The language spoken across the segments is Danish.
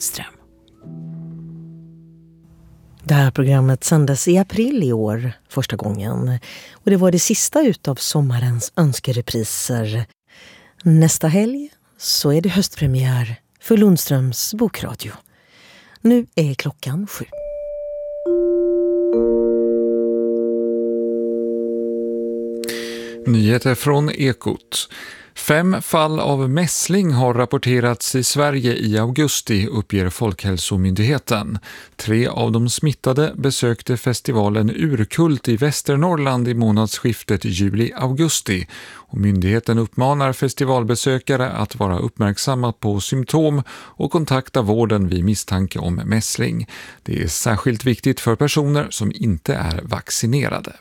Lundström. Det här programmet sändes i april i år första gången och det var det sista utav sommarens önskerepriser. Nästa helg så är det höstpremiär för Lundströms bokradio. Nu är klockan 7. Nyheter från Ekot. 5 fall av mässling har rapporterats i Sverige i augusti, uppger Folkhälsomyndigheten. 3 av de smittade besökte festivalen Urkult i Västernorrland i månadsskiftet juli-augusti. Och myndigheten uppmanar festivalbesökare att vara uppmärksamma på symptom och kontakta vården vid misstanke om mässling. Det är särskilt viktigt för personer som inte är vaccinerade.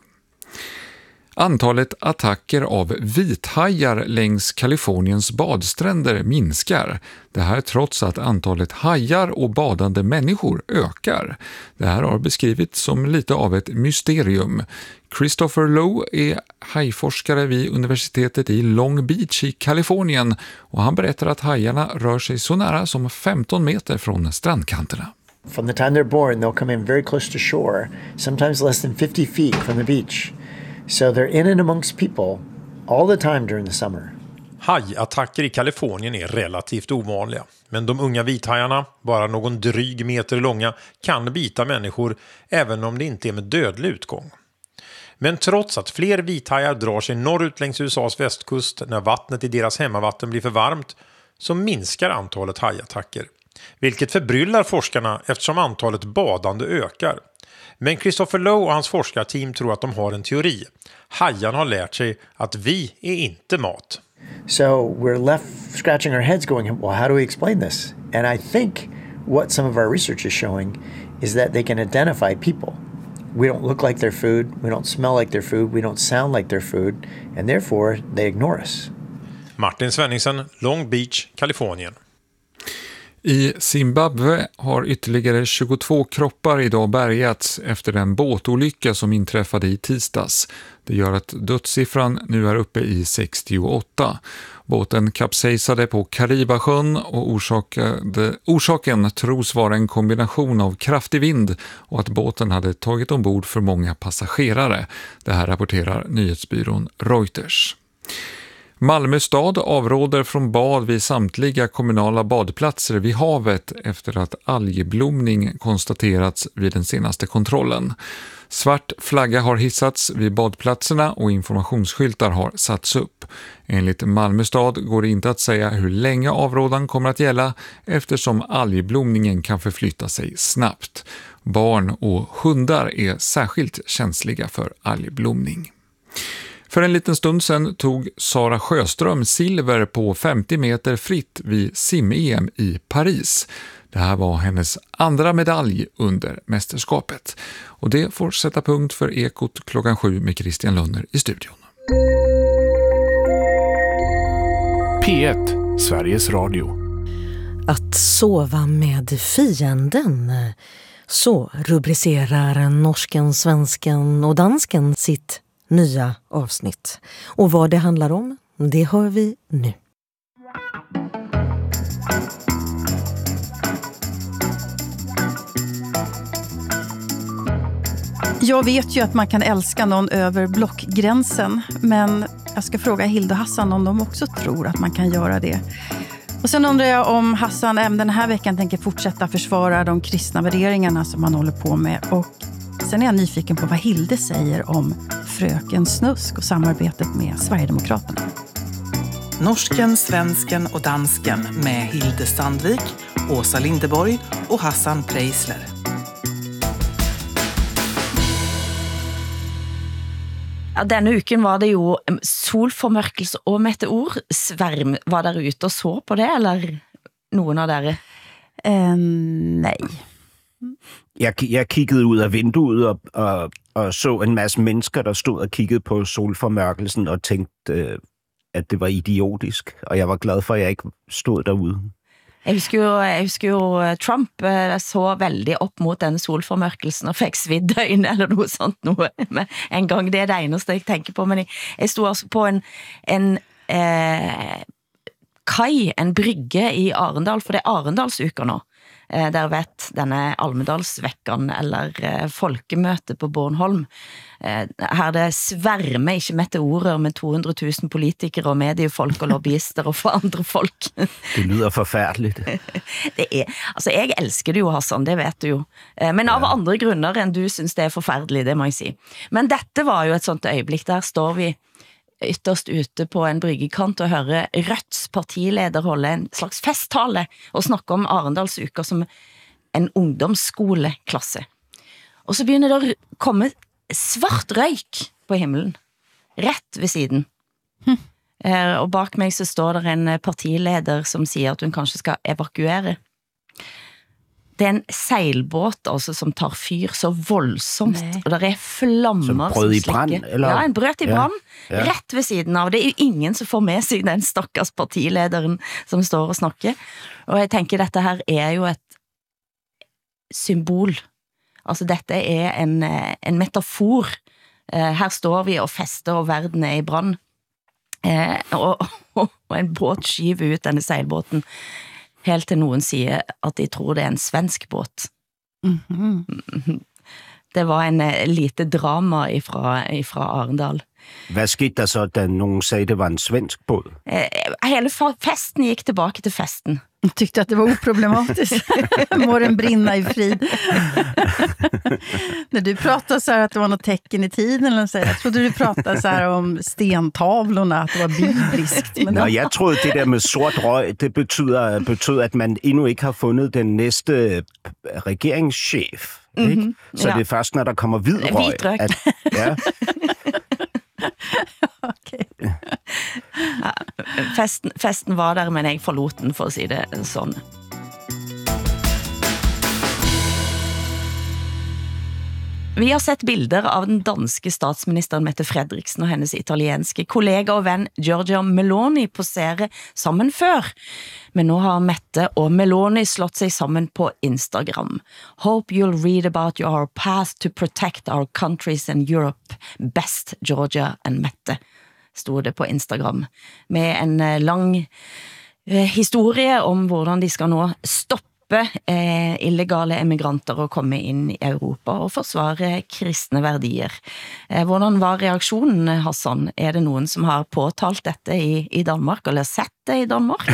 Antalet attacker av vithajar längs Kaliforniens badstränder minskar. Det här trots att antalet hajar och badande människor ökar. Det här har beskrivits som lite av ett mysterium. Christopher Lowe är hajforskare vid universitetet i Long Beach i Kalifornien och han berättar att hajarna rör sig så nära som 15 meter från strandkanterna. From the time they're born, they'll come in very close to shore, sometimes less than 50 feet from the beach. So they're in and amongst people all the time during the summer. Hajattacker i Kalifornien är relativt ovanliga, men de unga vithajarna, bara någon dryg meter långa, kan bita människor även om det inte är med dödlig utgång. Men trots att fler vithajar drar sig norrut längs USAs västkust när vattnet i deras hemmavatten blir för varmt, så minskar antalet hajattacker. Vilket förbryllar forskarna eftersom antalet badande ökar. Men Christopher Lowe och hans forskarteam tror att de har en teori. Hajarna har lärt sig att vi är inte mat. So we're left scratching our heads going, well, how do we explain this? And I think what some of our research is showing is that they can identify people. We don't look like their food, we don't smell like their food, we don't sound like their food, and therefore they ignore us. Martin Svenningsen, Long Beach, Kalifornien. I Zimbabwe har ytterligare 22 kroppar idag bärgats efter en båtolycka som inträffade i tisdags. Det gör att dödssiffran nu är uppe i 68. Båten kapsejsade på Karibasjön och orsaken tros vara en kombination av kraftig vind och att båten hade tagit ombord för många passagerare. Det här rapporterar nyhetsbyrån Reuters. Malmö stad avråder från bad vid samtliga kommunala badplatser vid havet efter att algblomning konstaterats vid den senaste kontrollen. Svart flagga har hissats vid badplatserna och informationsskyltar har satts upp. Enligt Malmö stad går det inte att säga hur länge avrådan kommer att gälla eftersom algblomningen kan förflytta sig snabbt. Barn och hundar är särskilt känsliga för algblomning. För en liten stund sedan tog Sara Sjöström silver på 50 meter fritt vid sim-EM i Paris. Det här var hennes andra medalj under mästerskapet. Och det får sätta punkt för Ekot klockan 7 med Christian Lönner i studion. P1, Sveriges Radio. Att sova med fienden. Så rubricerar norsken, svensken och dansken sitt nya avsnitt. Och vad det handlar om, det hör vi nu. Jag vet ju att man kan älska någon över blockgränsen, men jag ska fråga Hilda och Hassan om de också tror att man kan göra det. Och sen undrar jag om Hassan även den här veckan tänker fortsätta försvara de kristna värderingarna som han håller på med. Och sen är jag nyfiken på vad Hilde säger om Fröken Snusk och samarbetet med Sverigedemokraterna. Norsken, svensken och dansken med Hilde Sandvik, Åsa Lindeborg och Hassan Preisler. Ja, denne uken var det jo solformørkelse og meteorsverm. Var dere ute og så på det, eller noen av dere? Nej. Jeg kiggede ud af vinduet og så en masse mennesker, der stod og kiggede på solformørkelsen og tænkte, at det var idiotisk. Og jeg var glad for, at jeg ikke stod derude. Jeg husker jo Trump så veldig opp mot den solformørkelsen og fikk svidd øyne eller noe sånt noe med en gang. Det er det eneste jeg tenker på, men jeg stod altså på en kai, en brygge i Arendal, for det er Arendalsuker nå. der vet denne Almedalsveckan eller folkemøte på Bornholm, her det svermer ikke meteorer med 200 000 politikere og mediefolk og lobbyister og for andre folk. Det lyder forfærdeligt. Altså jeg elsker det jo, Hassan, det vet du jo. Men av andre grunner enn du synes det forferdelig, det må jeg si. Men dette var jo et sånt øyeblikk, der står vi ytterst ute på en bryggekant og hører Rødts partileder holde en slags festtale og snakke om Arendalsuka som en ungdomsskoleklasse. Og så begynner det å komme svart røyk på himmelen, rett ved siden. Og bak meg så står det en partileder som sier at hun kanskje skal evakuere. Det en seilbåt altså, som tar fyr så voldsomt, og der flammer som brød i brann, eller? Ja, en brød i brann, rett ved siden av. Det jo ingen som får med seg den stakkars partilederen som står og snakker. Og jeg tenker dette her jo et symbol. Altså dette en metafor. Her står vi og fester, og verden i brann. Og en båt skyver ut denne seilbåten. Helt til noen sier at de tror det en svensk båt. Det var en lite drama ifra Arendal. Hvad skete der så, da nogen sagde, det var en svensk båd? Hele festen gik tilbake til festen. Jag tyckte att det var oproblematiskt. Må den brinna i frid. När du pratade så här att det var något tecken i tiden, eller så, jag trodde du pratade så här om stentavlorna, att det var bibliskt. Men jeg troede, det der med sort røg, det betyder, at man endnu ikke har fundet den næste regeringschef. Ikke? Så det først, når der kommer hvid røg. Ja. Okay. Festen var der, men jeg forlot den, for å si det sånn. Vi har sett bilder av den danske statsministeren Mette Frederiksen og hennes italienske kollega og venn Giorgia Meloni posere sammen før. Men nå har Mette og Meloni slått seg sammen på Instagram. Hope you'll read about your path to protect our countries and Europe. Best Giorgia and Mette, stod det på Instagram. Med en lang historie om hvordan de skal nå stoppe illegale emigranter å komme inn i Europa og forsvare kristne verdier. Hvordan var reaksjonen, Hassan? Det noen som har påtalt dette i Danmark, eller sett det i Danmark?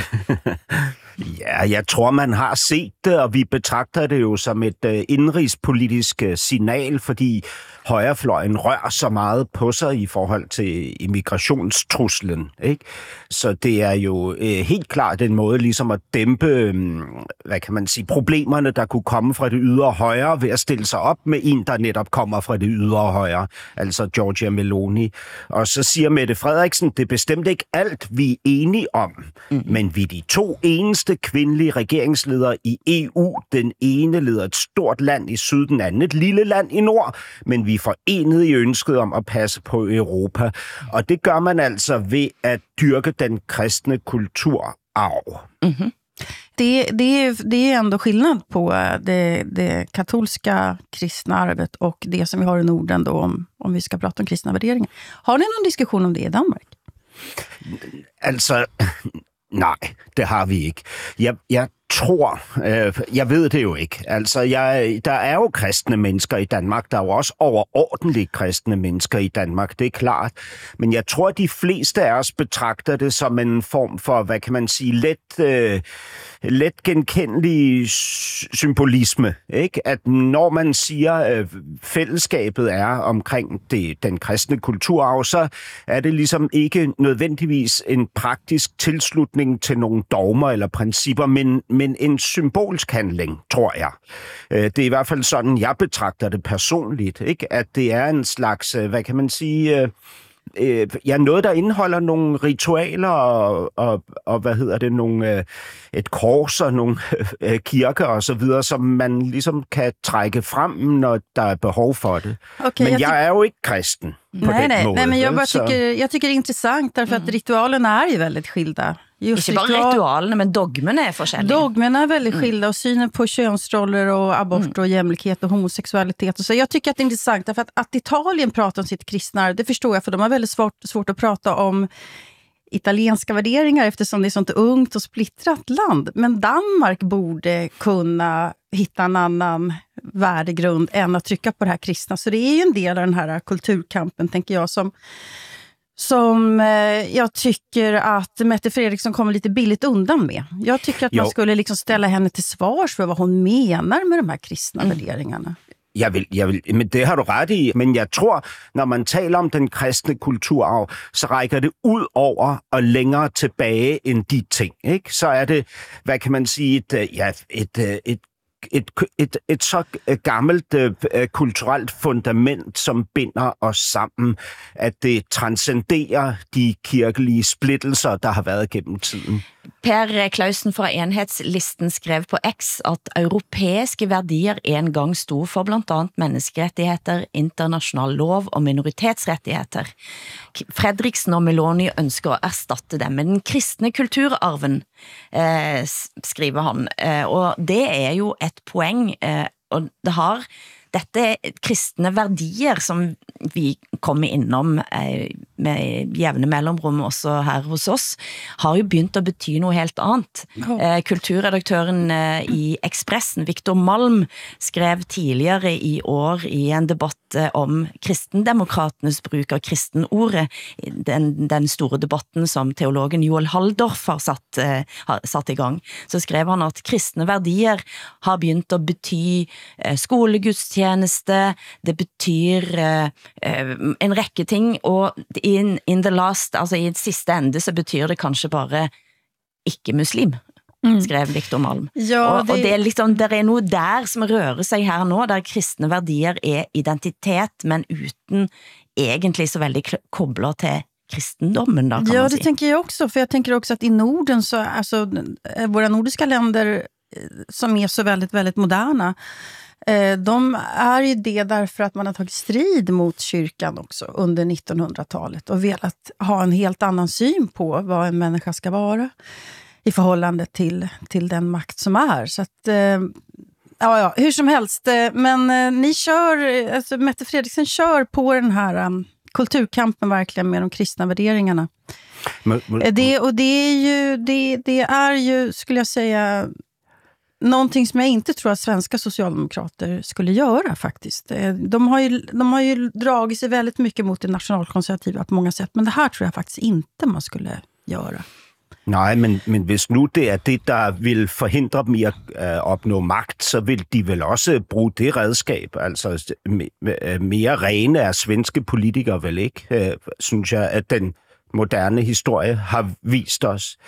Ja, jeg tror, man har set det, og vi betragter det jo som et indrigspolitisk signal, fordi højrefløjen rører så meget på sig i forhold til immigrationstruslen, ikke? Så det jo helt klart en måde ligesom at dæmpe, hvad kan man sige, problemerne, der kunne komme fra det ydre højre, ved at stille sig op med en, der netop kommer fra det ydre højre, altså Giorgia Meloni. Og så siger Mette Frederiksen, det bestemt ikke alt, vi enige om, men vi de 2 eneste kvindelige regeringsledere i EU. Den ene leder et stort land i syd, den anden et lille land i nord, men vi er forenet i ønsket om at passe på Europa. Og det gør man altså ved at dyrke den kristne kulturarv. Mm-hmm. Det är ändå skillnad på det katolska kristna arvet och det som vi har i Norden då, om vi ska prata om kristna värderingar. Har ni någon diskussion om det i Danmark? Altså, nej, det har vi ikke. Jeg tror, jeg ved det jo ikke. Altså, der jo kristne mennesker i Danmark. Der jo også overordentligt kristne mennesker i Danmark, det klart. Men jeg tror, de fleste af os betragter det som en form for, hvad kan man sige, let genkendelig symbolisme, ikke? At når man siger, fællesskabet omkring den kristne kulturarv, så det ligesom ikke nødvendigvis en praktisk tilslutning til nogle dogmer eller principper, men en symbolsk handling, tror jeg. Det i hvert fald sådan, jeg betragter det personligt, ikke? At det en slags, hvad kan man sige, noget, der indeholder nogle ritualer og hvad hedder det, nogle, et kors og nogle kirker og så videre, som man ligesom kan trække frem, når der behov for det. Okay, men jeg jo ikke kristen på den måde. Nej, men jag tycker det är intressant därför att ritualerna ju väldigt skilda. Just inte bara ritualerna, men dogmerna forskjellige. Dogmerna väldigt skilda och synen på könsroller och abort och jämlikhet och homosexualitet. Och så jag tycker att det är intressant därför att Italien pratar om sitt kristna, det förstår jag, för de har väldigt svårt att prata om italienska värderingar eftersom det är sånt ungt och splittrat land. Men Danmark borde kunna hitta en annan värdegrund än att trycka på det här kristna. Så det är ju en del av den här kulturkampen, tänker jag, som jag tycker att Mette Fredriksson kommer lite billigt undan med. Jag tycker att man skulle liksom ställa henne till svars för vad hon menar med de här kristna värderingarna. Jeg vil, men det har du ret i, men jeg tror, når man taler om den kristne kulturarv, så rækker det ud over og længere tilbage end de ting, ikke? Så er det, hvad kan man sige, et så gammelt kulturelt fundament, som binder os sammen, at det transcenderer de kirkelige splittelser, der har været gennem tiden. Per Klausen fra Enhedslisten skrev på X at europæiske værdier en gang stod for blandt andet menneskerettigheter, international lov og minoritetsrettigheter. Fredriksen og Meloni ønsker at erstatte dem med den kristne kulturarven, skriver han. Og det er jo et poeng, og det har dette kristne værdier, som vi kommer innom med jævne mellemrum også her hos oss, har jo begynt at bety noe helt annet. Kulturredaktøren i Expressen, Victor Malm, skrev tidligere i år i en debatt om kristendemokraternes bruk av kristenordet, den store debatten som teologen Joel Halldorf har satt i gang. Så skrev han at kristne værdier har begynt at bety skolegudstjeneste, det betyr en række ting, og in the last, altså i et siste ende, så betyr det kanskje bare ikke-muslim, skrev Victor Malm. Ja, og det er liksom, der er noe der som rører sig her nå, der kristne værdier er identitet, men uten egentlig så väldigt koblet till kristendommen då, kan man det tänker jag också, för jag tänker också att i Norden så, alltså våra nordiska länder som är så väldigt, väldigt moderna, de är ju det därför att man har tagit strid mot kyrkan också under 1900-talet och velat ha en helt annan syn på vad en människa ska vara i förhållande till den makt som är. Så att, ja, hur som helst, men ni kör, alltså Mette Fredriksen kör på den här kulturkampen verkligen med de kristna värderingarna. Det är ju, skulle jag säga, någonting som jag inte tror att svenska socialdemokrater skulle göra faktiskt. De har ju dragit sig väldigt mycket mot det nationalkonservativa på många sätt, men det här tror jeg faktisk inte man skulle göra. Nej, men hvis nu det er det, der vil forhindre dem i at opnå magt, så vil de vel også bruge det redskab. Altså mere rene af svenske politikere vel ikke, synes jeg, at den moderne historie har vist os.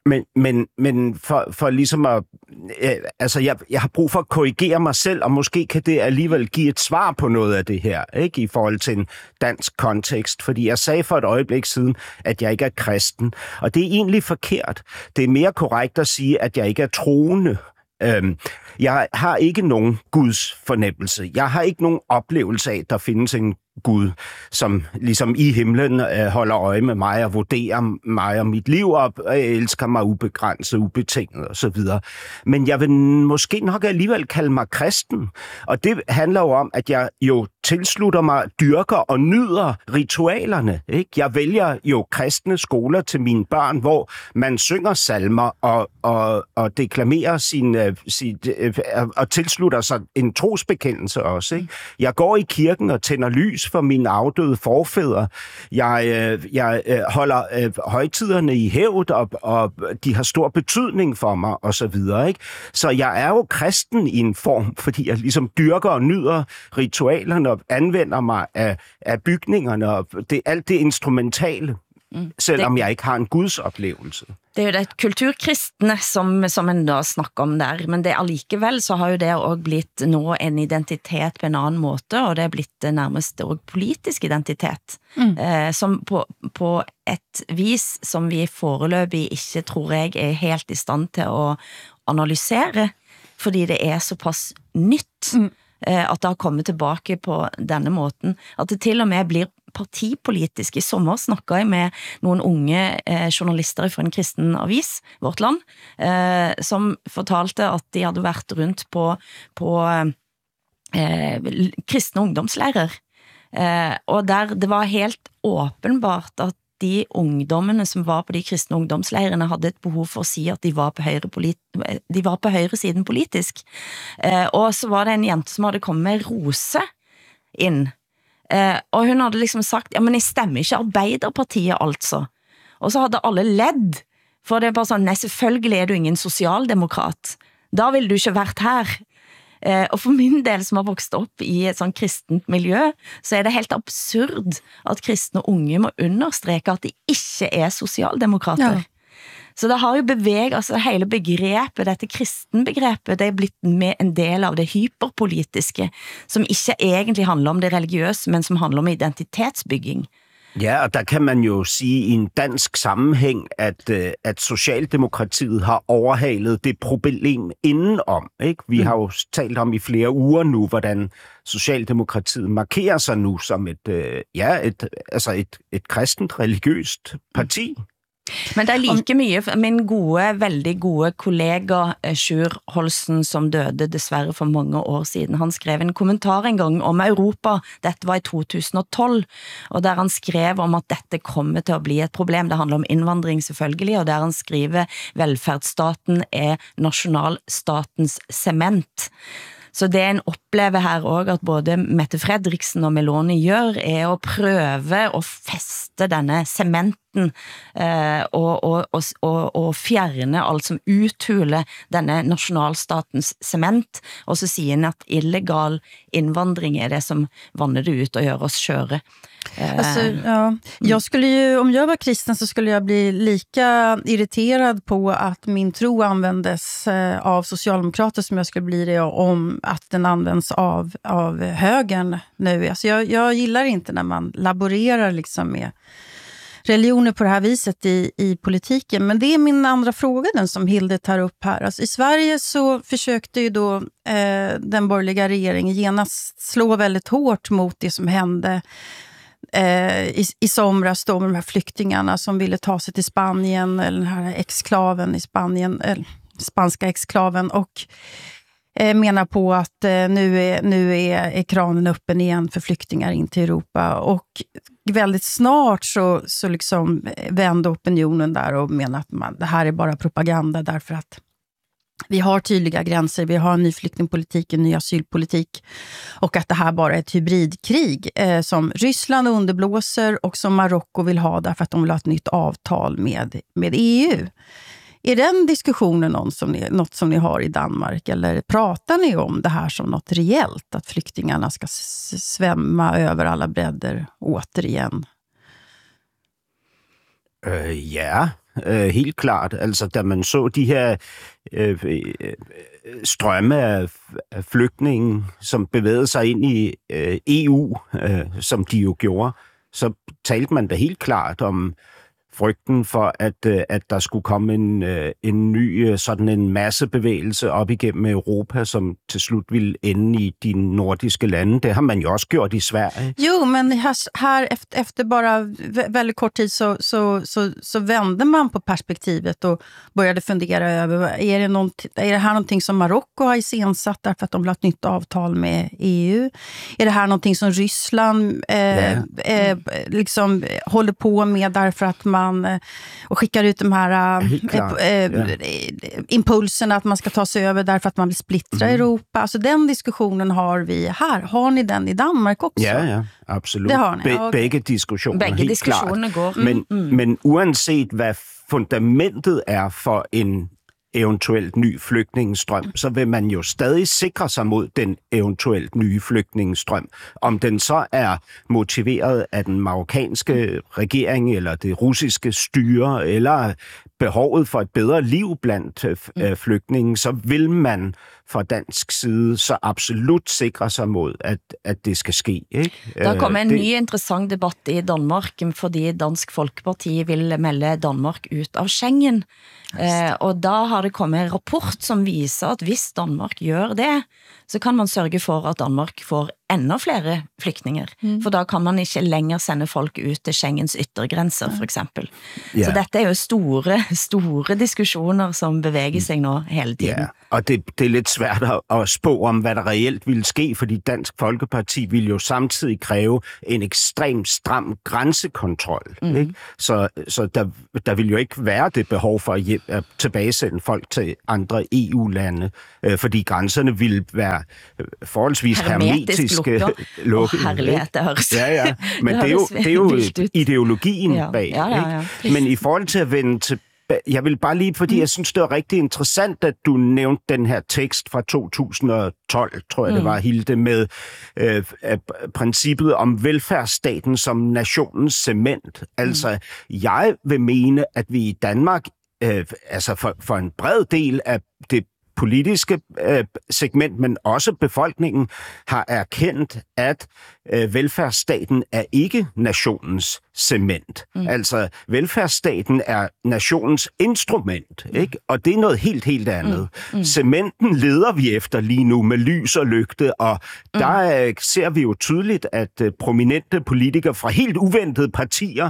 Men for ligesom at... altså, jeg har brug for at korrigere mig selv, og måske kan det alligevel give et svar på noget af det her, ikke? I forhold til en dansk kontekst. Fordi jeg sagde for et øjeblik siden, at jeg ikke er kristen. Og det er egentlig forkert. Det er mere korrekt at sige, at jeg ikke er troende. Jeg har ikke nogen Guds fornemmelse. Jeg har ikke nogen oplevelse af, at der findes en Gud, som ligesom i himlen holder øje med mig og vurderer mig og mit liv og elsker mig ubegrænset, ubetinget og så videre. Men jeg vil måske nok alligevel kalde mig kristen. Og det handler jo om, at jeg jo tilslutter mig, dyrker og nyder ritualerne. Ikke? Jeg vælger jo kristne skoler til mine børn, hvor man synger salmer og deklamerer og tilslutter sig en trosbekendelse også. Ikke? Jeg går i kirken og tænder lys for mine afdøde forfædre. Jeg holder højtiderne i hævd, og de har stor betydning for mig, og så videre. Ikke? Så jeg er jo kristen i en form, fordi jeg ligesom dyrker og nyder ritualerne og anvender mig af bygningerne og alt det instrumentale, selvom jeg ikke har en Guds oplevelse. Det er jo det kulturkristne som en da snakker om der, men det allikevel så har jo det også blitt nå en identitet på en annen måte, og det er blitt nærmest også politisk identitet, som på et vis som vi foreløpig ikke tror jeg er helt i stand til å analysere, fordi det er såpass nytt at det har kommet tilbake på denne måten, at det til og med blir partipolitisk. I sommer snakket jeg med noen unge journalister fra en kristen avis, Vårt Land, som fortalte at de hadde vært rundt på kristne ungdomslærer, og der det var helt åpenbart at de ungdommene som var på de kristne ungdomsleirene hadde et behov for at sige, at de var på højre siden politisk. Og så var det en jente, som hadde kommet med rose ind. Og hun hadde liksom sagt, ja, men jeg stemmer ikke Arbeiderpartiet altså. Og så hadde alle ledd, for det bare sådan, nej, selvfølgelig er du ingen socialdemokrat. Da ville du ikke vært her. Og for min del, som har vokset op i et sånt kristent miljø, så er det helt absurd, at kristne unge må understreke, at de ikke er socialdemokrater. Ja. Så det har jo bevæget, altså hele begrebet, dette kristenbegrebet, det er blitt med en del av det hyperpolitiske, som ikke egentlig handler om det religiøse, men som handler om identitetsbygging. Ja, og der kan man jo sige i en dansk sammenhæng, at Socialdemokratiet har overhalet det problem indenom. Ikke? Vi har jo talt om i flere uger nu, hvordan Socialdemokratiet markerer sig nu som et kristent religiøst parti. Men det er like mye, min veldig gode kollega Sjur Holsen, som døde desværre for mange år siden, han skrev en kommentar en gang om Europa, dette var i 2012, og der han skrev om at dette kommer til at bli et problem, det handler om innvandring selvfølgelig, og der han skriver, velfærdsstaten er nationalstatens cement. Så det en opplever her også, at både Mette Frederiksen og Meloni gjør, er at prøve at feste denne cementen og fjerne alt som uthule denne nationalstatens cement, og så siger han at illegal invandring är det som vannar det ut och gör oss skøre. Alltså, ja. Jag skulle ju, om jag var kristen så skulle jag bli lika irriterad på att min tro användes av socialdemokrater som jag skulle bli det om att den används av högern nu. Alltså jag gillar inte när man laborerar liksom med religioner på det här viset i politiken. Men det är min andra fråga, den som Hilde tar upp här. Alltså, i Sverige så försökte ju då den borgerliga regeringen genast slå väldigt hårt mot det som hände i somras då med de här flyktingarna som ville ta sig till Spanien, eller den här exklaven i Spanien, spanska exklaven, och menar på att nu är kranen öppen igen för flyktingar in till Europa, och väldigt snart så liksom vände opinionen där och menar att det här är bara propaganda därför att vi har tydliga gränser, vi har en ny flyktingpolitik, en ny asylpolitik, och att det här bara är ett hybridkrig som Ryssland underblåser och som Marocko vill ha därför att de vill ha ett nytt avtal med EU. Är den diskussionen något som ni har i Danmark, eller pratar ni om det här som något reellt, att flyktingarna ska svämma över alla bredder återigen? Ja, helt klart. Altså, da man så de her strømme af flygtninge, som bevægede sig ind i EU, som de jo gjorde, så talte man da helt klart om frygten for, at der skulle komme en ny sådan en massebevægelse op igennem Europa, som til slut ville ende i de nordiske lande. Det har man jo også gjort i Sverige. Jo, men här efter bara väldigt kort tid så vände man på perspektivet och började fundera över, är det här någonting som Marocko har iscensatt därför att de vill ha ett nytt avtal med EU? Är det här någonting som Ryssland liksom håller på med därför att man och skickar ut de här impulserna att man ska ta sig över därför att man vill splittra Europa. Alltså den diskussionen har vi här. Har ni den i Danmark också? Ja, absolut. Det har ni. Begge diskussioner, Begge helt diskussioner klart. går. Men uanset hvad fundamentet er for en eventuelt ny flygtningestrøm, så vil man jo stadig sikre sig mod den eventuelt nye flygtningestrøm. Om den så er motiveret af den marokkanske regering, eller det russiske styre, eller behovet for et bedre liv blandt flygtninge, så vil man fra dansk side så absolut sikre sig mod, at det skal ske. Ikke? Der kommer en ny interessant debatt i Danmark, fordi Dansk Folkeparti vil melde Danmark ut av Schengen. Og da har det kommet en rapport som viser at hvis Danmark gør det, så kan man sørge for at Danmark får enda flere flygtninger. For da kan man ikke længere sende folk ut til Schengens yttergrænser, for eksempel. Så dette er jo store diskussioner som bevæger sig nå hele tiden. Og det er lidt svært at spå om, hvad der reelt ville ske, fordi Dansk Folkeparti ville jo samtidig kræve en ekstremt stram grænsekontrol. Ikke? Så der vil jo ikke være det behov for at tilbagesende folk til andre EU-lande, fordi grænserne ville være forholdsvis hermetiske lukket. Ja. Men det er jo ideologien bag. Ikke? Men i forhold til at vende til jeg vil bare lige, fordi jeg synes, det var rigtig interessant, at du nævnte den her tekst fra 2012, tror jeg det var, Hilde, med princippet om velfærdsstaten som nationens cement. Altså, jeg vil mene, at vi i Danmark, altså for en bred del af det politiske segment, men også befolkningen, har erkendt, at velfærdsstaten er ikke nationens cement. Altså, velfærdsstaten er nationens instrument, ikke? Og det er noget helt andet. Cementen leder vi efter lige nu med lys og lygte, og der ser vi jo tydeligt, at prominente politikere fra helt uventede partier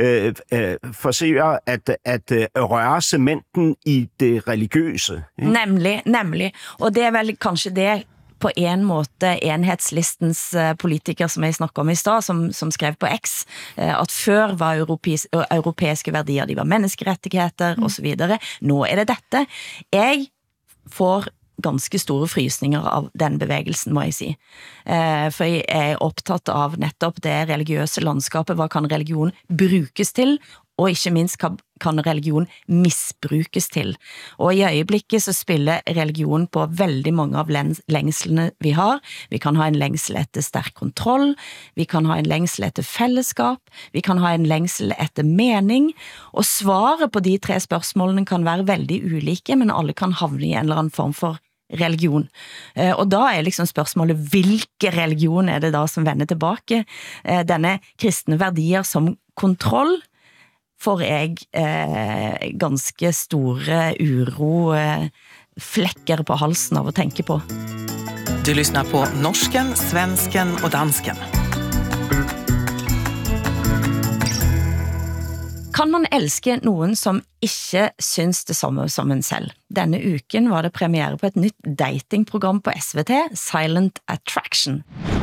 forsøger at røre cementen i det religiøse. Ikke? Nemlig. Og det er vel kanskje det på en måte enhedslistens politikere, som jeg snakket om i stad, som skrev på X, at før var europæiske værdier, de var menneskerettigheter og så videre. Nå er det dette. Jeg får ganske store frysninger av den bevægelsen, må jeg si. For jeg er optaget av nettopp det religiøse landskapet. Hvad kan religion brukes til? Og ikke minst kan religion misbrukes til. Og i øjeblikket så spiller religion på veldig mange av længslene vi har. Vi kan ha en længsel efter stærk kontroll, vi kan ha en længsel efter fællesskap, vi kan ha en længsel efter mening, og svaret på de 3 spørgsmålene kan være veldig ulike, men alle kan havne i en eller anden form for religion. Og da er liksom spørsmålet, hvilke religion er det da som vender tilbake? Denne kristne værdier som kontroll, får jeg ganske store uro, fläckar på halsen av at tænke på. Du lyssnar på norsken, svensken och dansken. Kan man elske nogen, som ikke synes det samme som en selv? Denne uken var det premiere på et nytt datingprogram på SVT, Silent Attraction.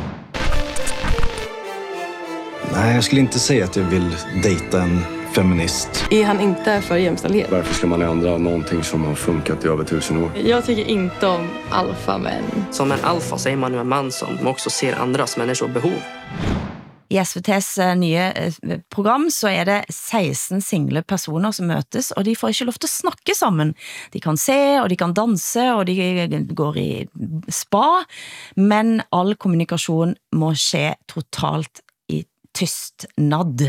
Nej, jag skulle inte säga att jag vill dejta en feminist. Är han inte för jämställdhet? Varför ska man ändra någonting som har funkat i över 1000 år? Jag tycker inte om alfamän. Som en alfa så är man ju en man som också ser andras människors behov. I SVT's nye program så er det 16 single personer som møtes, og de får ikke lov til at snakke sammen. De kan se, og de kan danse, og de går i spa, men all kommunikation må ske totalt i tystnad.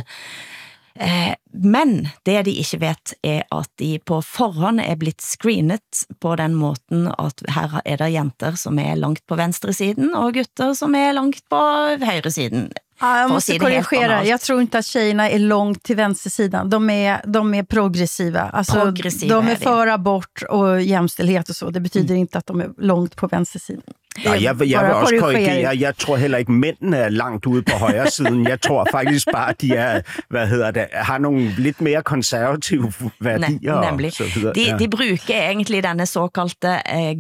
Men det de ikke vet er at de på forhånd er blitt screenet på den måten at her er det jenter som er langt på venstre siden og gutter som er langt på højre siden. Ja, jag måste korrigera. Jag tror inte att tjejerna är långt till vänstersidan. De är progressiva. Alltså, progressiva de är för abort och jämställdhet och så. Det betyder inte att de är långt på vänstersidan. Ja, jeg vil også korrigere. Jeg tror heller ikke, mændene er langt ude på højre siden. Jeg tror faktisk bare, at de er, har nogle lidt mere konservative værdier. Nemlig. De bruger egentlig denne såkalte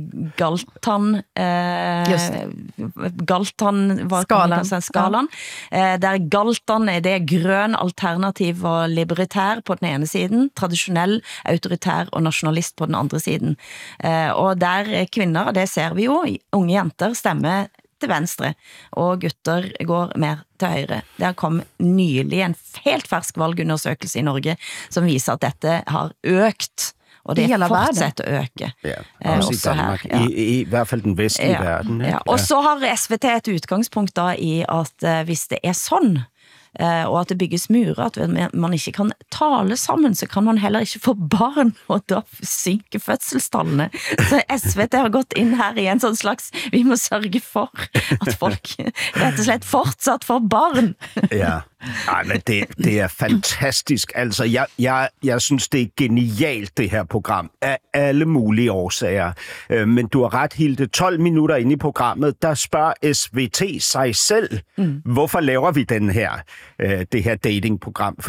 Galtan-skalan. Der Galtan er det grøn, alternativ og libertær på den ene siden, traditionell, autoritær og nationalist på den andre siden. Og der kvinder, det ser vi jo, unge jenter stemmer til venstre, og gutter går mer til højre. Der kom nylig en helt fersk valgundersøkelse i Norge, som viser at dette har økt, og det fortsætter at øke. Ja, også i Danmark. Her, I hvert fald den vestlige verden. Ja. Og så har SVT et udgangspunkt da i, at hvis det er sådan, og at det bygges murer, at man ikke kan tale sammen, så kan man heller ikke få barn, og da synker fødselstallene. Så SVT har gått ind her i en sådan slags, vi må sørge for, at folk rett og slett fortsat får barn. Ja, men det er fantastisk. Altså, jeg synes, det er genialt, det her program, af alle mulige årsager. Men du har ret, Hilde. 12 minutter inde i programmet, der spørger SVT sig selv, hvorfor laver vi det her datingprogram? Fordi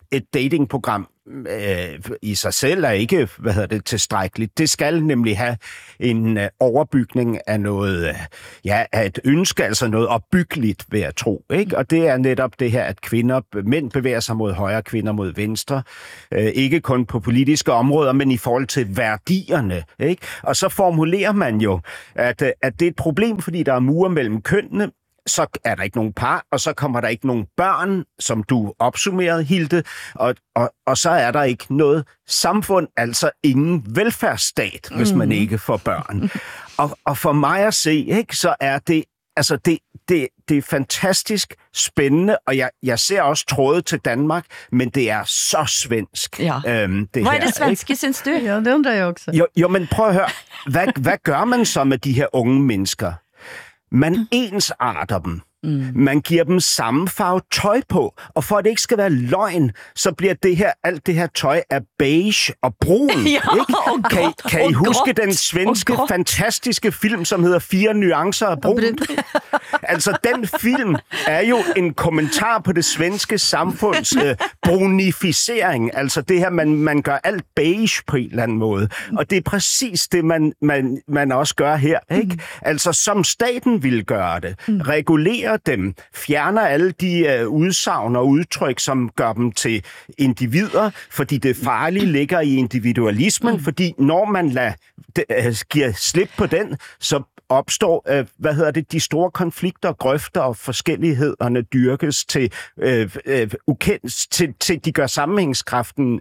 et datingprogram i sig selv er ikke, tilstrækkeligt. Det skal nemlig have en overbygning af noget, af et ønske, altså noget opbyggeligt, vil jeg tro, ikke? Og det er netop det her, at mænd bevæger sig mod højre, kvinder mod venstre. Ikke kun på politiske områder, men i forhold til værdierne, ikke? Og så formulerer man jo, at det er et problem, fordi der er mure mellem kønnene, så er der ikke nogen par, og så kommer der ikke nogen børn, som du opsummerede, Hilde, og så er der ikke noget samfund, altså ingen velfærdsstat, hvis man ikke får børn. Og for mig at se, ikke, så er det, altså det er fantastisk spændende, og jeg ser også tråde til Danmark, men det er så svensk. Ja. Hvad er det svenske, synes du? Ja, det undrer jeg også. Jo, men prøv at høre, hvad gør man så med de her unge mennesker? Man ensarter dem. Man giver dem samme farve tøj på, og for at det ikke skal være løgn, så bliver alt det her tøj af beige og brun. Kan I huske den svenske fantastiske film, som hedder 4 nuancer af brun? Altså, den film er jo en kommentar på det svenske samfunds brunificering. Altså det her, man gør alt beige på en eller anden måde. Og det er præcis det, man også gør her, ikke? Altså, som staten ville gøre det. Regulere dem, fjerner alle de udsagn og udtryk, som gør dem til individer, fordi det farlige ligger i individualismen, fordi når man giver slip på den, så opstår, de store konflikter, grøfter og forskellighederne dyrkes til de gør sammenhængskraften,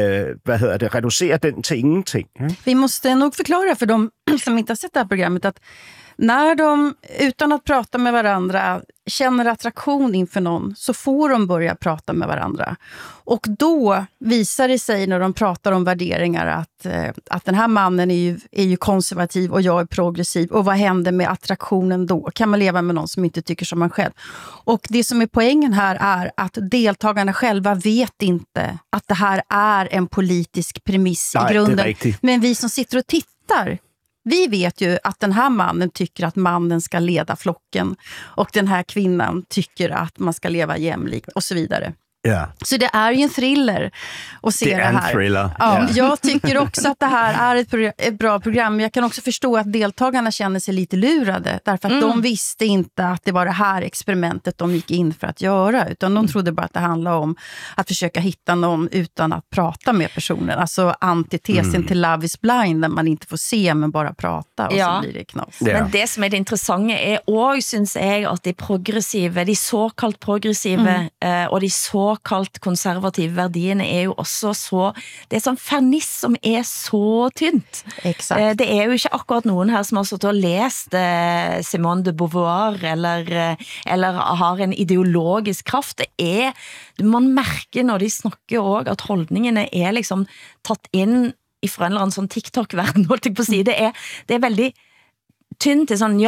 reducerer den til ingenting. Vi måste nog förklara för de som inte har sett det här programmet att när de utan att prata med varandra känner attraktion inför någon, så får de börja prata med varandra. Och då visar det sig när de pratar om värderingar att den här mannen är ju konservativ och jag är progressiv. Och vad händer med attraktionen då? Kan man leva med någon som inte tycker som man själv? Och det som är poängen här är att deltagarna själva vet inte att det här är en politisk premiss i grunden. Men vi som sitter och tittar, vi vet ju att den här mannen tycker att mannen ska leda flocken och den här kvinnan tycker att man ska leva jämlikt och så vidare. Yeah. Så det är ju en thriller att se det här. En thriller. Ja, Yeah. Jag tycker också att det här är ett bra program. Men jag kan också förstå att deltagarna känner sig lite lurade. Därför att de visste inte att det var det här experimentet de gick in för att göra. Utan de trodde bara att det handlade om att försöka hitta någon utan att prata med personen. Alltså antitesen till Love is Blind, där man inte får se men bara prata. Och så blir det knas. Men det som är det intressante är också, synes jeg, at de progressive, de såkaldt progressive og de såkaldt konservative verdiene er jo også så, det er sånn ferniss som er så tynt. Exakt. Det er jo ikke akkurat noen her som har stått og lest Simone de Beauvoir eller har en ideologisk kraft. Det er, man merker når de snakker også at holdningene er liksom tatt inn fra en eller annen sånn TikTok-verden, holdt jeg på å si. Det er veldig tynt til sånn,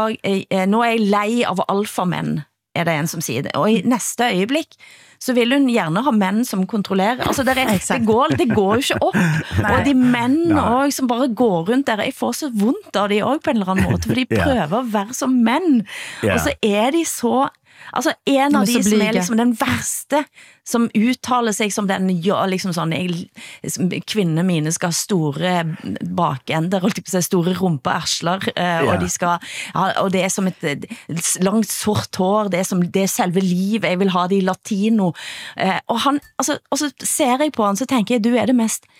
nå er jeg lei av alfamenn, er det en som sier det. Og i neste øyeblikk så vil hun gjerne ha menn som kontrollerer. Altså det går jo ikke opp. Og de menn også, som bare går rundt der, jeg får så vondt av de også på en eller annen måte, for de prøver å være som menn. Og så er de så... Altså en av de som er liksom den verste, som uttaler sig som den, liksom sånn, kvinnene mine skal ha store bakender, store rumpeersler, og de skal, og det er som et langt sort hår, det er selve livet, jeg vil ha det i latino, og han, altså, og så ser jeg på han, så tenker jeg, du er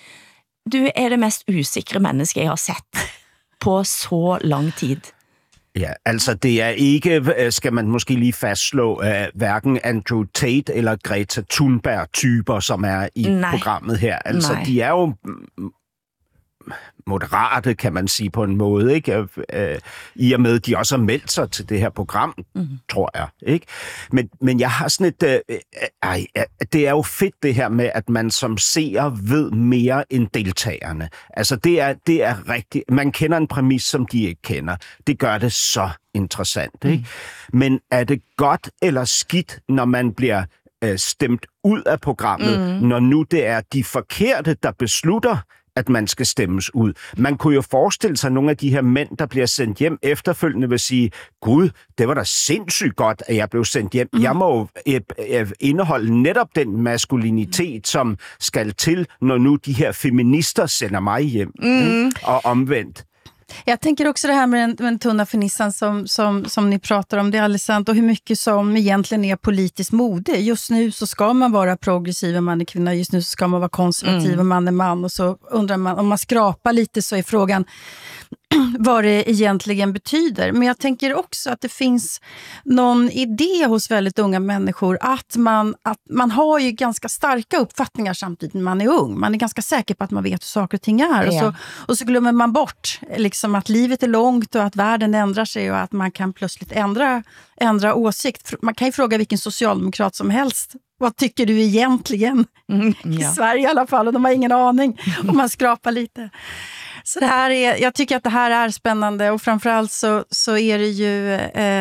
det mest usikre menneske jeg har sett på så lang tid. Ja, altså det er ikke, skal man måske lige fastslå, hverken Andrew Tate eller Greta Thunberg-typer, som er i programmet her. Altså de er jo moderate, kan man sige på en måde, ikke? I og med, de også har meldt sig til det her program, tror jeg, ikke? Men jeg har sådan et... det er jo fedt det her med, at man som seer ved mere end deltagerne. Altså det er rigtigt. Man kender en præmis, som de ikke kender. Det gør det så interessant, ikke? Men er det godt eller skidt, når man bliver stemt ud af programmet, når nu det er de forkerte, der beslutter, at man skal stemmes ud. Man kunne jo forestille sig, at nogle af de her mænd, der bliver sendt hjem efterfølgende, vil sige, Gud, det var da sindssygt godt, at jeg blev sendt hjem. Jeg må indeholde netop den maskulinitet, som skal til, når nu de her feminister sender mig hjem. Og omvendt. Jag tänker också det här med den tunna fernissan som ni pratar om, det är alldeles sant, och hur mycket som egentligen är politiskt mode. Just nu så ska man vara progressiv om man är kvinna, just nu så ska man vara konservativ om man är man, och så undrar man, om man skrapar lite så är frågan vad det egentligen betyder. Men jag tänker också att det finns någon idé hos väldigt unga människor att man har ju ganska starka uppfattningar samtidigt när man är ung. Man är ganska säker på att man vet hur saker och ting är. Ja. Och så glömmer man bort liksom att livet är långt och att världen ändrar sig och att man kan plötsligt ändra åsikt. Man kan ju fråga vilken socialdemokrat som helst. Vad tycker du egentligen? I Sverige i alla fall, och de har ingen aning om man skrapar lite. Så det här jag tycker att det här är spännande, och framförallt så är det ju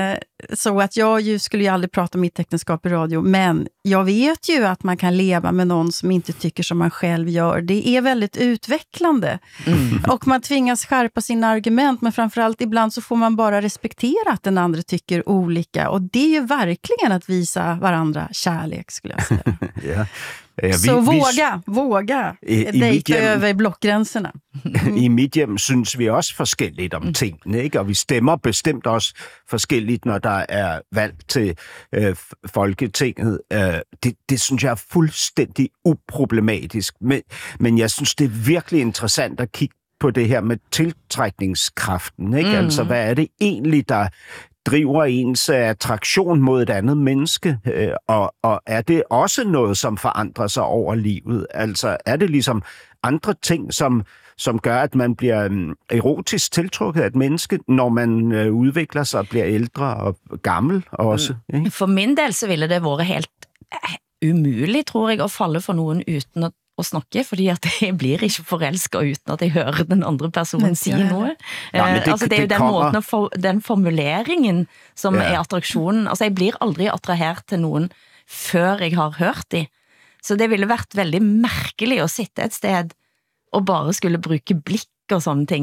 så att jag skulle ju aldrig prata om mitt äktenskap i radio, men jag vet ju att man kan leva med någon som inte tycker som man själv gör. Det är väldigt utvecklande. Och man tvingas skärpa sina argument, men framförallt ibland så får man bara respektera att den andra tycker olika, och det är ju verkligen att visa varandra kärlek, skulle jag säga. Ja. Så våga dejta över blockgränserna. I mit hjem synes vi også forskelligt om tingene, ikke? Og vi stemmer bestemt også forskelligt, når der er valg til Folketinget. Det synes jeg er fuldstændig uproblematisk. Men jeg synes, det er virkelig interessant at kigge på det her med tiltrækningskraften, ikke? Altså, hvad er det egentlig, der driver ens attraktion mod et andet menneske, og er det også noget, som forandrer sig over livet? Altså, er det ligesom andre ting, som gør, at man bliver erotisk tiltrukket af et menneske, når man udvikler sig og bliver ældre og gammel også? Ikke? For min del så ville det være helt umuligt, tror jeg, at falde for nogen uden at snakke, fordi at jeg blir ikke forelsket uden at jeg hører den andre personen sige noget. Altså, det er jo den måten, den formuleringen, som er attraktionen. Altså, jeg blir aldrig attraheret til nogen, før jeg har hørt det. Så det ville vært veldig mærkeligt at sitte et sted og bare skulle bruge blik og sådan ting.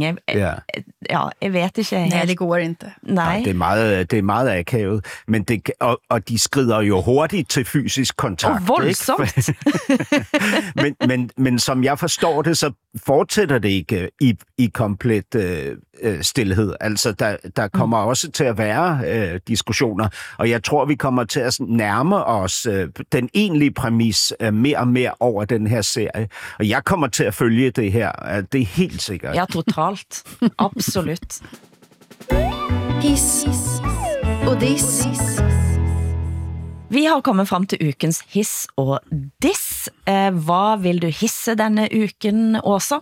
Jeg vet ikke helt. Nej, det går ikke. Nej. Det er meget akavet, men og de skrider jo hurtigt til fysisk kontakt. Og voldsomt. men som jeg forstår det, så fortsætter det ikke i komplet stilhed. Altså, der kommer også til at være diskussioner, og jeg tror, vi kommer til at nærme os den egentlige præmis mere og mere over den her serie. Og jeg kommer til at følge det her. Det er helt sikkert. Ja, totalt. Absolut. Hiss og diss. Vi har kommet frem til ukens hiss og diss. Hvad vil du hisse denne uken, Åsa?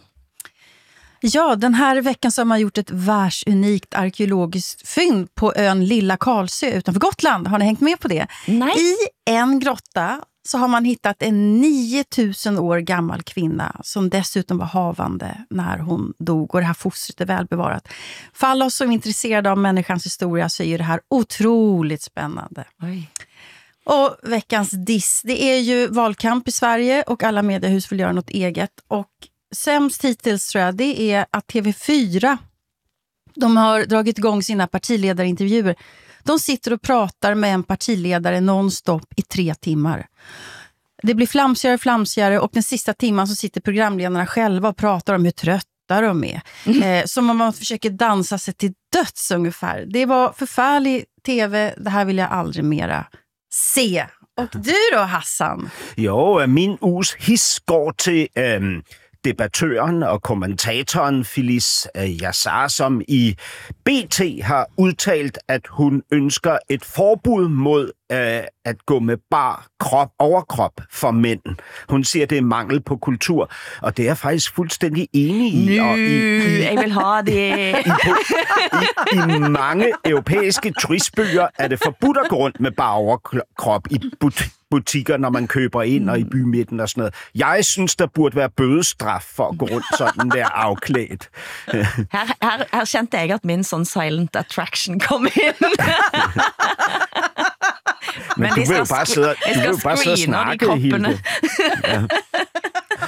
Ja, den här veckan så har man gjort ett världsunikt arkeologiskt fynd på ön Lilla Karlsö utanför Gotland. Har ni hängt med på det? Nej. I en grotta så har man hittat en 9000 år gammal kvinna som dessutom var havande när hon dog, och det här fostret är välbevarat. För alla oss som är intresserade av människans historia så är det här otroligt spännande. Oj. Och veckans diss, det är ju valkamp i Sverige och alla mediehus vill göra något eget, och sämst hittills tror jag det är att TV4, de har dragit igång sina partiledarintervjuer. De sitter och pratar med en partiledare nonstop i 3 timmar. Det blir flamsigare, och den sista timman så sitter programledarna själva och pratar om hur trötta de är. Som om man försöker dansa sig till döds ungefär. Det var förfärlig tv, det här vill jag aldrig mera se. Och du då, Hassan? Jo, min uges hiss går til debattøren og kommentatoren Phyllis Yassar, som i BT har udtalt, at hun ønsker et forbud mod at gå med bar overkrop for mænd. Hun siger, det er mangel på kultur, og det er jeg faktisk fuldstændig enig i. Jeg vil have det. I mange europæiske turistbyer er det forbudt at gå rundt med bar overkrop i butikker, når man køber ind og i bymidten og sådan noget. Jeg synes, der burde være bødestraf for at gå rundt sådan der afklædt. Her kjente jeg, at min sådan silent attraction kom ind. Men du vil jo bare sidde og snakke, Hilde. Ja.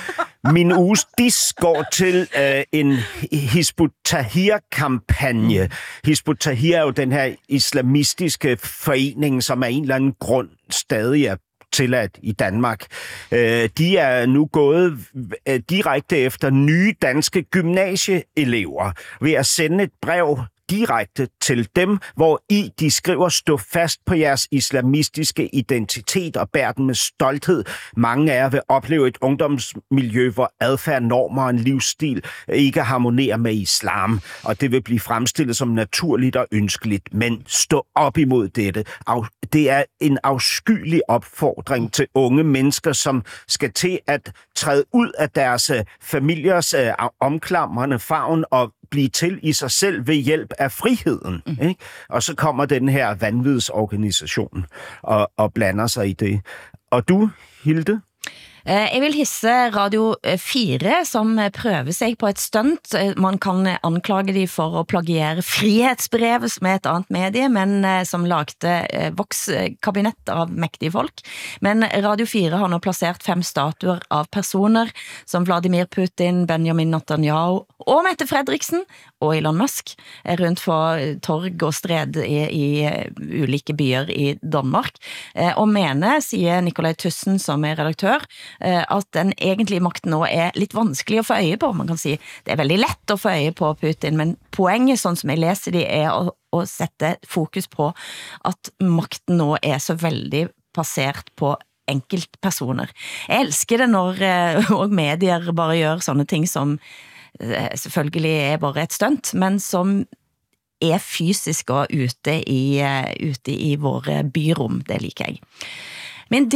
Min uges diss går til en Hizb ut-Tahrir-kampagne. Hizb ut-Tahrir er jo den her islamistiske forening, som af en eller anden grund stadig er tilladt i Danmark. De er nu gået direkte efter nye danske gymnasieelever ved at sende et brev direkte til dem, hvor i de skriver, stå fast på jeres islamistiske identitet og bær den med stolthed. Mange af jer vil opleve et ungdomsmiljø, hvor adfærd, normer og en livsstil ikke harmonerer med islam, og det vil blive fremstillet som naturligt og ønskeligt. Men stå op imod dette. Det er en afskyelig opfordring til unge mennesker, som skal til at træde ud af deres familiers omklamrende favn og blive til i sig selv ved hjælp af friheden. Ikke? Og så kommer den her vanvidsorganisation og blander sig i det. Og du, Hilde? Jeg vil hisse Radio 4, som prøver sig på et stunt. Man kan anklage de for at plagiere Frihetsbrevet, som er et andet medie, men som lagde vokskabinett av mægtige folk. Men Radio 4 har nu placeret 5 statuer av personer, som Vladimir Putin, Benjamin Netanyahu og Mette Frederiksen og Elon Musk, rundt for torg og stred i ulike byer i Danmark. Og mener, siger Nikolaj Tussen, som er redaktør, at den egentlige makten nå er litt vanskelig å få øje på. Man kan si, det er veldig lett å få øje på Putin, men poenget, sånn som jeg leser det, er å sette fokus på at makten nå er så veldig basert på enkeltpersoner. Jeg elsker det når og medier bare gjør sånne ting som selvfølgelig er bare et stunt, men som er fysisk og ute i våre byrom. Det liker jeg. Men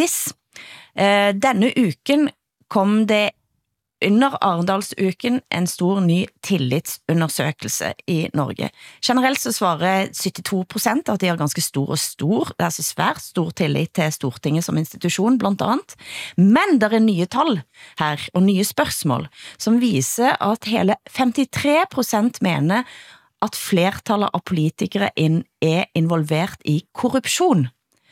denne uken kom det under Arendalsuken en stor ny tillitsundersøkelse i Norge. Generelt så svarer 72% at de har ganske stor, det er så svært stor tillit til Stortinget som institusjon blant annet. Men der er nye tall her, og nye spørsmål, som viser at hele 53% mener at flertallet av politikere er involvert i korrupsjon.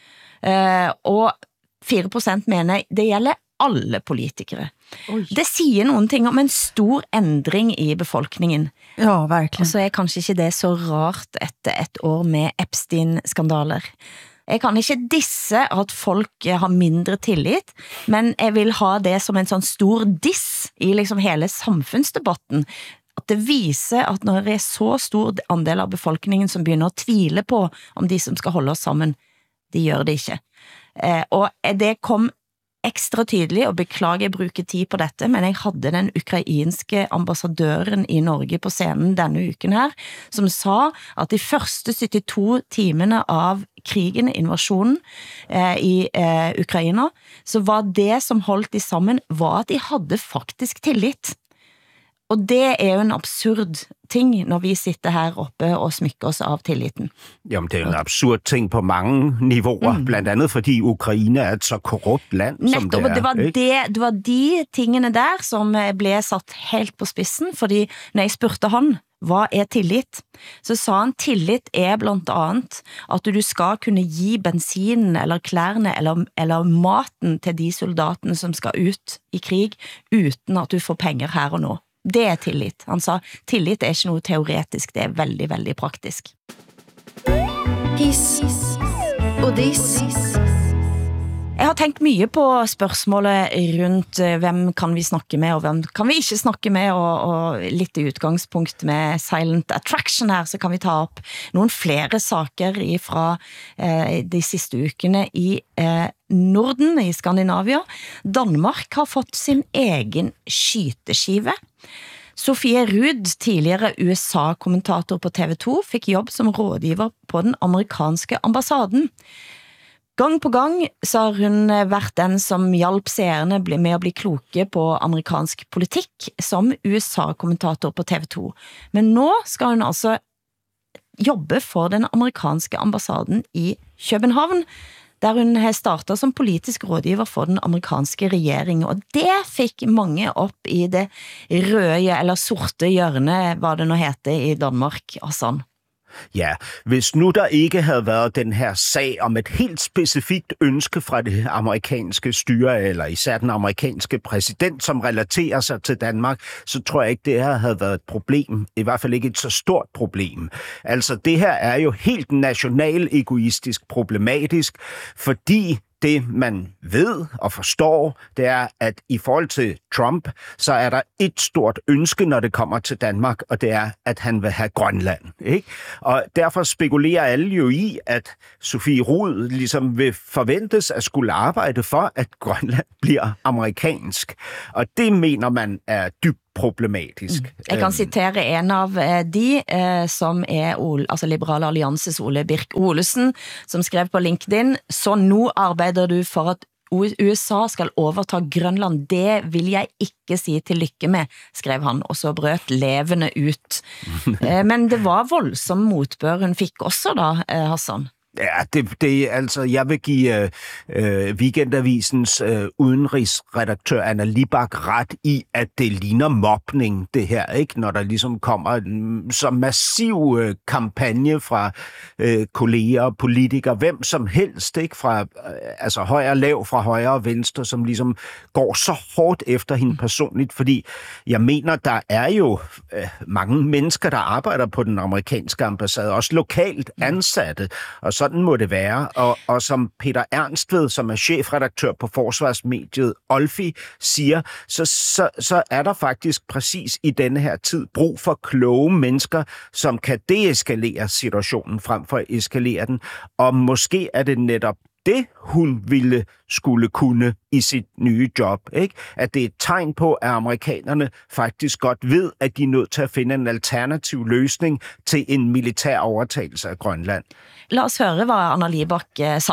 Og 4% mener det gjelder alle politikere. Oi. Det sier noen ting om en stor endring i befolkningen. Ja, verkligen. Og så er kanskje ikke det så rart etter et år med Epstein-skandaler. Jeg kan ikke disse at folk har mindre tillit, men jeg vil ha det som en sånn stor diss i liksom hele samfunnsdebatten. At det viser at når det er så stor andel av befolkningen som begynner å tvile på om de som skal holde oss sammen, de gjør det ikke. Og det kom ekstra tydelig, og beklager jeg bruker tid på dette, men jeg hadde den ukrainske ambassadøren i Norge på scenen denne uken her, som sa at de første 72 timene av krigen, invasjonen i Ukraina, så var det som holdt de sammen, var at de hadde faktisk tillit. Og det er jo en absurd ting, når vi sitter her oppe og smykker oss av tilliten. Jamen, det er en absurd ting på mange niveauer, blandt andet fordi Ukraina er et så korrupt land, som det er. Det var de tingene der som ble satt helt på spissen, fordi når jeg spurte han, hva er tillit? Så sa han, tillit er blant annet at du skal kunne gi bensinen eller klærne eller maten til de soldatene som skal ut i krig, uten at du får penger her og nå. Det er tillit. Han sa, tillit er ikke noe teoretisk, det er veldig, veldig praktisk. Hiss og diss. Jeg har tenkt mye på spørsmålet rundt hvem kan vi snakke med, og hvem kan vi ikke snakke med, og litt i utgangspunkt med Silent Attraction her, så kan vi ta opp noen flere saker fra de siste ukene i Norden, i Skandinavia. Danmark har fått sin egen skyteskive. Sofie Rudd, tidligere USA-kommentator på TV 2, fikk jobb som rådgiver på den amerikanske ambassaden. Gang på gang så har hun vært den som hjalp seerne med å bli kloke på amerikansk politikk som USA-kommentator på TV 2. Men nå skal hun altså jobbe for den amerikanske ambassaden i København, der hun har startet som politisk rådgiver for den amerikanske regjeringen, og det fikk mange opp i det røde eller sorte hjørnet, hva det nå heter i Danmark og sånn. Ja, hvis nu der ikke havde været den her sag om et helt specifikt ønske fra det amerikanske styre, eller især den amerikanske præsident, som relaterer sig til Danmark, så tror jeg ikke, det her havde været et problem. I hvert fald ikke et så stort problem. Altså, det her er jo helt national-egoistisk problematisk, fordi det, man ved og forstår, det er, at i forhold til Trump, så er der et stort ønske, når det kommer til Danmark, og det er, at han vil have Grønland. Ikke? Og derfor spekulerer alle jo i, at Sophie Rud ligesom vil forventes at skulle arbejde for, at Grønland bliver amerikansk. Og det mener man er dybt problematisk. Jeg kan citere en av de, som altså Liberale Alliances Ole Birk Olesen, som skrev på LinkedIn, så nu arbejder du for at USA skal overta Grønland. Det vil jeg ikke sige til lykke med, skrev han, og så brøt levende ut. Men det var voldsom motbør hun fik også da, Hassan. Ja, altså, jeg vil give Weekendavisens udenrigsredaktør Anna Libak ret i, at det ligner mobning, det her, ikke? Når der ligesom kommer en så massiv kampagne fra kolleger og politikere, hvem som helst, ikke? Fra altså højre lav, fra højre og venstre, som ligesom går så hårdt efter hende personligt, fordi jeg mener, der er jo mange mennesker, der arbejder på den amerikanske ambassade, også lokalt ansatte, og sådan må det være. Og som Peter Ernstved, som er chefredaktør på forsvarsmediet Olfi, siger, så er der faktisk præcis i denne her tid brug for kloge mennesker, som kan deeskalere situationen frem for at eskalere den. Og måske er det netop det, hun skulle kunne i sit nye job. Ikke? At det er et tegn på, at amerikanerne faktisk godt ved, at de er nødt til at finde en alternativ løsning til en militær overtagelse af Grønland. Lad os høre, hvad Anna Libak sa.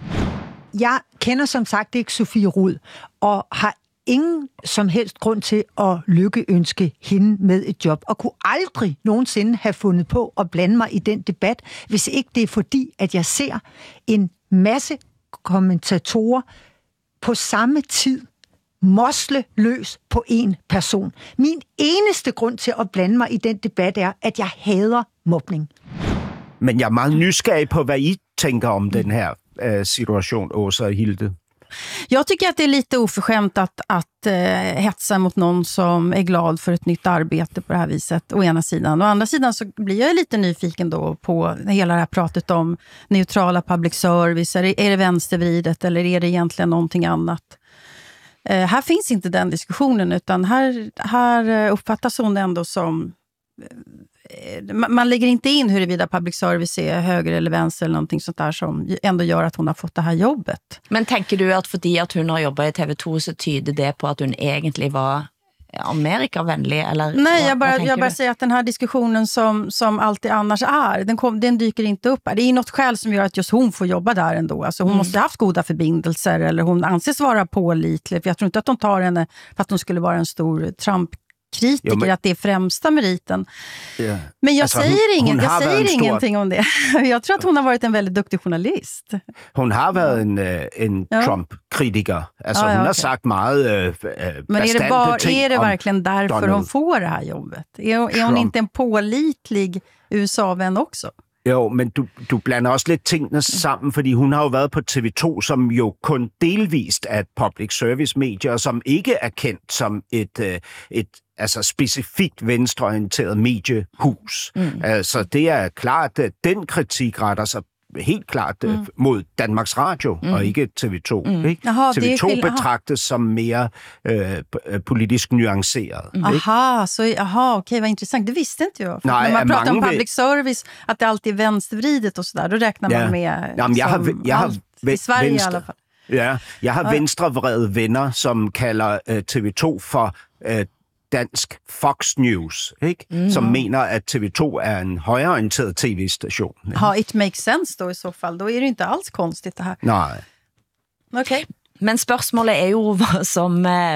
Jeg kender som sagt ikke Sophie Rud, og har ingen som helst grund til at lykkeønske hende med et job, og kunne aldrig nogensinde have fundet på at blande mig i den debat, hvis ikke det er fordi, at jeg ser en masse kommentatorer på samme tid mosle løs på en person. Min eneste grund til at blande mig i den debat er, at jeg hader mobning. Men jeg er meget nysgerrig på, hvad I tänker om den här situation, Åsa och Hilde. Jag tycker att det är lite oförskämt att hetsa mot någon som är glad för ett nytt arbete på det här viset, å ena sidan. Å andra sidan så blir jag lite nyfiken då på hela det här pratet om neutrala public service. Är det vänstervridet eller är det egentligen någonting annat? Här finns inte den diskussionen, utan här uppfattas hon ändå som... Man lägger inte in huruvida public service är höger eller vänster eller någonting sånt där som ändå gör att hon har fått det här jobbet. Men tänker du att fordi att hon har jobbat i TV2 så tyder det på att hon egentligen var Amerikavänlig? Eller nej, jag bara säger att den här diskussionen som alltid annars är, den dyker inte upp. Det är något skäl som gör att just hon får jobba där ändå. Alltså hon måste ha haft goda förbindelser eller hon anses vara pålitlig. För jag tror inte att de tar henne för att hon skulle vara en stor Trump-kritiker, att det är främsta meriten. Yeah. Men jag säger ingenting om det. Jag tror att hon har varit en väldigt duktig journalist. Hon har varit en Trump-kritiker. Alltså hon har sagt meget men är det verkligen därför Donald hon får det här jobbet? Är hon inte en pålitlig USA-vän också? Jo, men du blander også lidt tingene sammen, fordi hun har jo været på TV2, som jo kun delvist er et public service medie, og som ikke er kendt som et altså specifikt venstreorienteret mediehus. Så det er klart, at den kritik retter sig helt klart mod Danmarks Radio og ikke TV2. Ikke? Aha, TV2 betragtes som mere politisk nuanceret. Okej, vad intressant. Det visste inte jag. När man pratar om public service, att det alltid är vänstervridet och sådär, då räknar man med jag har i Sverige i alla fall. Ja, jeg har venstrevrede venner, som kalder TV2 for dansk Fox News, ikke? Som mener, at TV2 er en højreorienteret tv-station. It makes sense då i så fall. Då är det inte alls konstigt det här. Nej. Okej. Men spørgsmålet er jo hvad som...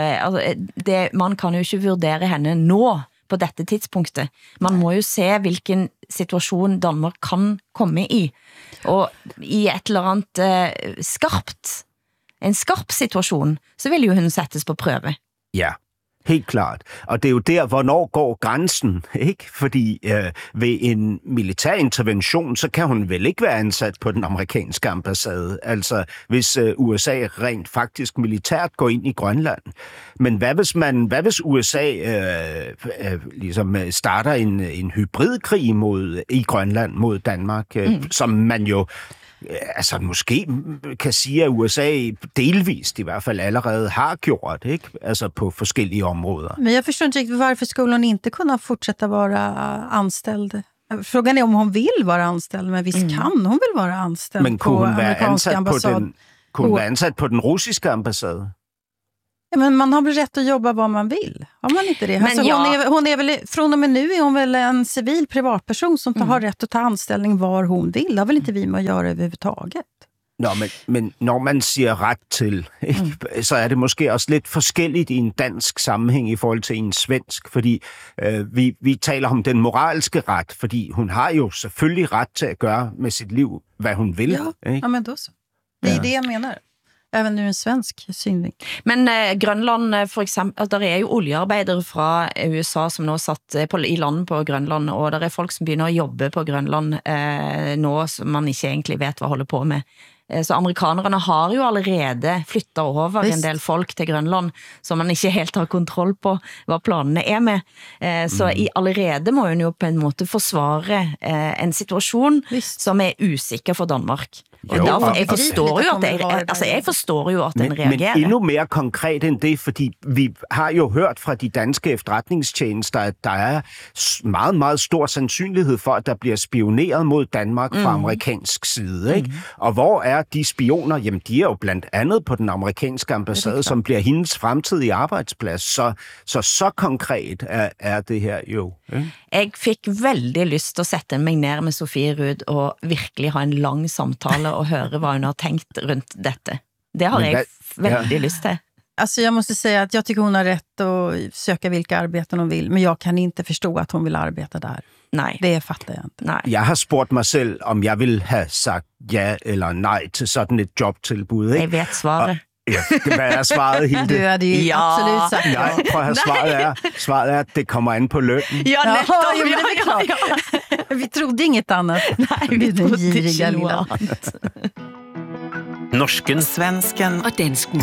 man kan jo ikke vurdere henne nå på dette tidspunktet. Man må jo se hvilken situation Danmark kan komme i. Og i et eller andet en skarp situation, så vil jo hun sættes på prøve. Ja. Helt klart. Og det er jo der, hvornår går grænsen, ikke? Fordi ved en militær intervention, så kan hun vel ikke være ansat på den amerikanske ambassade. Altså, hvis USA rent faktisk militært går ind i Grønland. Men hvad hvis USA ligesom starter en hybridkrig i Grønland mod Danmark, som man jo altså måske kan sige, at USA delvist i hvert fall allerede har gjort, ikke? Altså på forskellige områder. Men jag förstår inte riktigt varför skulle hon inte kunna fortsätta vara anställd. Frågan är om hon vill vara anställd, men visst kan hon väl vara anställd men på amerikanska ambassad. Kunne hun være ansat på den russiske ambassade? Ja, men man har väl rätt att jobba vad man vill. Har man inte det? Alltså, hon är väl, från och med nu är hon väl en civil privatperson som har rätt att ta anställning var hon vill. Det har väl inte vi med att göra överhuvudtaget? Nå, men når man siger ret til, så er det måske også lidt forskelligt i en dansk sammenhæng i forhold til en svensk, fordi vi taler om den moralske ret, fordi hun har jo selvfølgelig ret til at gøre med sit liv, hvad hun vil. Ja, men då så. Det är det jag menar. Även nu en svensk synvinkel. Men Grønland for eksempel, der jo oljearbeidere fra USA som nå satt i land på Grønland, og der folk som begynner at jobbe på Grønland nå som man ikke egentlig vet hvad holder på med. Så amerikanerne har jo allerede flyttet over en del folk til Grønland, som man ikke helt har kontroll på, hvad planene med. Så i allerede må hun jo på en måte forsvare en situation, som usikker for Danmark. Og jo, derfor, jeg forstår jo, at den reagerer. Men endnu mere konkret end det, fordi vi har jo hørt fra de danske efterretningstjenester, at der er meget, meget stor sandsynlighed for, at der bliver spioneret mod Danmark fra amerikansk side. Ikke? Og hvor er de spioner? Jamen, de er jo blandt andet på den amerikanske ambassade, som bliver hendes fremtidige arbejdsplads. Så konkret er det her jo. Ikke? Jeg fik veldig lyst til at sætte mig ned med Sofie Rud og virkelig ha en lang samtale og høre, hvad hun har tænkt rundt dette. Det har jeg väldigt lyst till. Alltså jag måste säga att jag tycker hon har rätt att söka vilka arbeten hon vill, men jag kan inte förstå att hon vill arbeta där. Nej. Det fattar jag inte. Nej. Jeg har spurgt mig selv, om jeg vil have sagt ja eller nej til sådan et jobtilbud. Ikke? Jeg vet svaret. Hvad er svaret, Hilde? Du er det absolut sagt ja. Nej, prøv at høre, svaret er, at det kommer an på lønnen. Ja, netop. Ja. Vi trodde inget annat. Nej, vi trodde ikke noget annat. Norsken, svensken og dansken.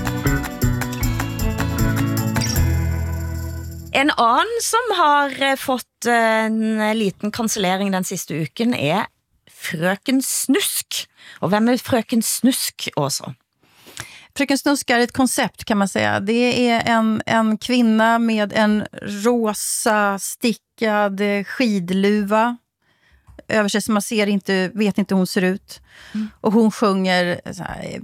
En annen som har fått en liten kansellering den sidste uken Frøken Snusk. Og hvem Frøken Snusk også? Fröken Snusk är ett koncept kan man säga. Det är en kvinna med en rosa stickad skidluva över sig som man vet inte hur hon ser ut. Och hon sjunger så här,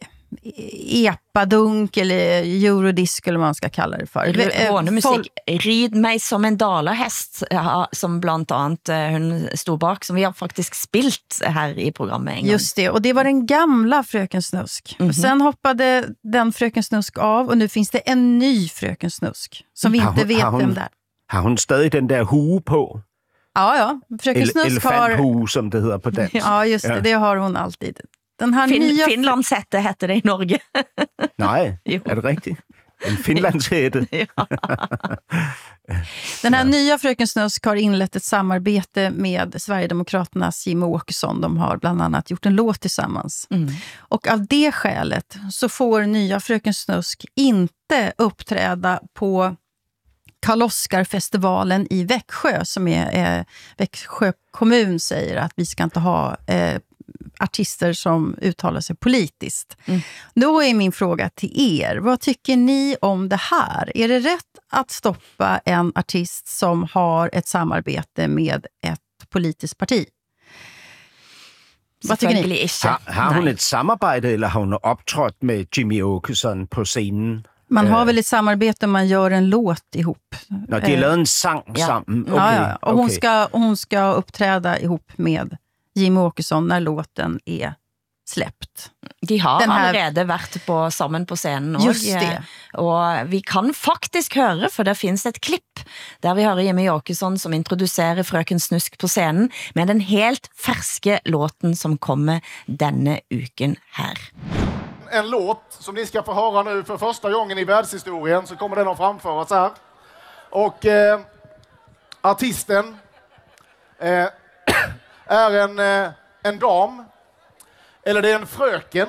epadunk eller eurodisco eller vad man ska kalla det för. Rånemusik. Rid mig som en dalahäst som bland annat hun stod bak, som vi har faktiskt spilt här i programmet en gång. Just det, och det var den gamla Fröken Snusk. Sen hoppade den Fröken Snusk av och nu finns det en ny Fröken Snusk som vi inte vet vem det är. Har hun stadig den der hue på? Ja. Fröken Snusk elefanthue, som det hedder på dansk. Ja, just det. Det har hon alltid. Den här nya... Finlandshätte hette det i Norge. Nej, är det rigtigt? En Finlandshätte. Ja. Den här nya Fröken Snusk har inlett ett samarbete med Sverigedemokraternas Jimmie Åkesson. De har bland annat gjort en låt tillsammans. Och av det skälet så får nya Fröken Snusk inte uppträda på Karl-Oskar-festivalen i Växjö, som är Växjö kommun säger att vi ska inte ha artister som uttalar sig politiskt. Då är min fråga till er. Vad tycker ni om det här? Är det rätt att stoppa en artist som har ett samarbete med ett politiskt parti? Vad tycker ni? Har hon ett samarbete eller har hon optrådt med Jimmie Åkesson på scenen? Man har väl ett samarbete om man gör en låt ihop. Når de har lavet en sang sammen? Okay, ja. Och hon ska uppträda ihop med Jimmie Åkesson när låten är släppt. De har allerede vært sammen på scenen. Just det. Og vi kan faktisk høre, for der findes et klipp der vi hører Jimmie Åkesson som introducerer Frøken Snusk på scenen med den helt ferske låten som kommer denne uken her. en låt som ni ska få höra nu för första gången i världshistorien, så kommer den att framföras här. Och artisten är en dam, eller det är en fröken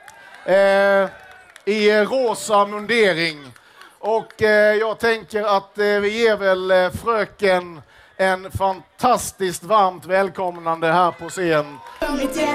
i rosa mundering. Och jag tänker att vi ger väl fröken en fantastiskt varmt välkomnande här på scen.